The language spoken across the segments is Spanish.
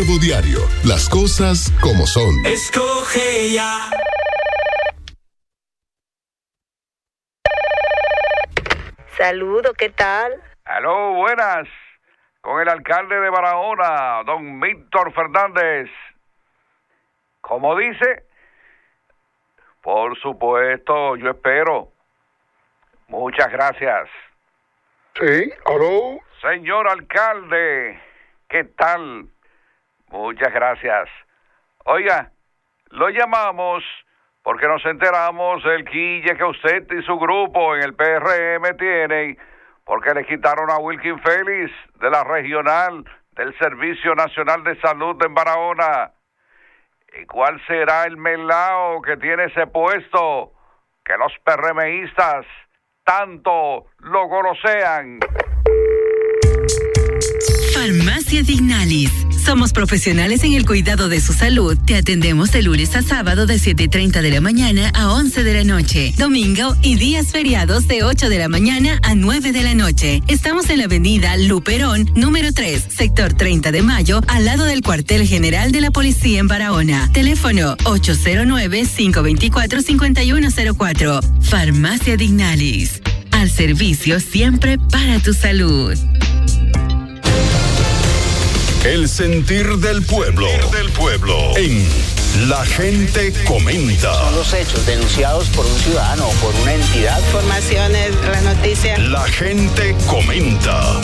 Nuevo Diario. Las cosas como son. Escoge ya. Saludo, ¿qué tal? Aló, buenas. Con el alcalde de Barahona, don Víctor Fernández. ¿Cómo dice? Por supuesto, yo espero. Muchas gracias. Sí, aló. Señor alcalde, ¿qué tal? Muchas gracias. Oiga, lo llamamos porque nos enteramos del quille que usted y su grupo en el PRM tienen porque le quitaron a Wilkin Félix de la regional del Servicio Nacional de Salud en Barahona. ¿Y cuál será el melao que tiene ese puesto que los PRMistas tanto lo golosean? Farmacia Dignalis. Somos profesionales en el cuidado de su salud. Te atendemos de lunes a sábado de 7:30 de la mañana a 11 de la noche. Domingo y días feriados de 8 de la mañana a 9 de la noche. Estamos en la avenida Luperón, número 3, sector 30 de Mayo, al lado del cuartel general de la policía en Barahona. Teléfono 809-524-5104. Farmacia Dignalis. Al servicio siempre para tu salud. El sentir del pueblo. En La Gente Comenta. Son los hechos denunciados por un ciudadano o por una entidad. Informaciones, la noticia. La Gente Comenta.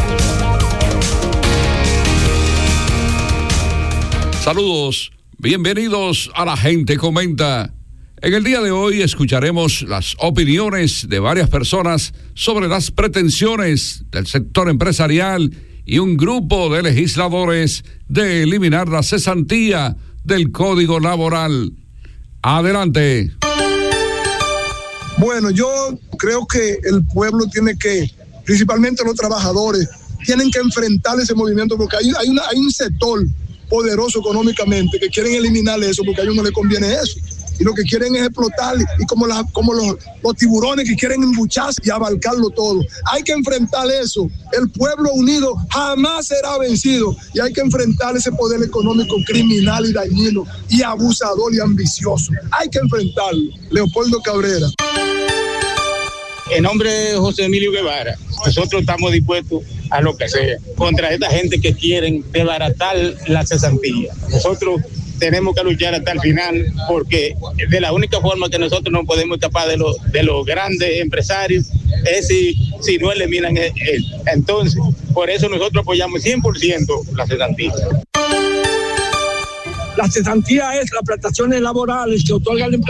Saludos, bienvenidos a La Gente Comenta. En el día de hoy escucharemos las opiniones de varias personas sobre las pretensiones del sector empresarial y un grupo de legisladores de eliminar la cesantía del Código Laboral. Adelante. Bueno, yo creo que el pueblo tiene que, principalmente los trabajadores, tienen que enfrentar ese movimiento porque hay un sector poderoso económicamente que quieren eliminar eso porque a ellos no les conviene eso. Y lo que quieren es explotar y como los tiburones que quieren embucharse y abarcarlo todo. Hay que enfrentar eso. El pueblo unido jamás será vencido y hay que enfrentar ese poder económico criminal y dañino y abusador y ambicioso. Hay que enfrentarlo. Leopoldo Cabrera. En nombre de José Emilio Guevara, nosotros estamos dispuestos a lo que sea contra esta gente que quieren desbaratar la cesantía. Nosotros tenemos que luchar hasta el final porque de la única forma que nosotros no podemos escapar de los grandes empresarios es si no eliminan él. Entonces, por eso nosotros apoyamos 100% la cesantía. La cesantía es las prestaciones laborales que otorga el